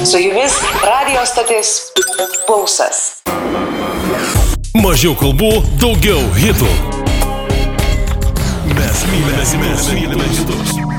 Su jumis radio stotis Pulsas. Mažiau kalbų, daugiau hitų. Mes mylime hitus.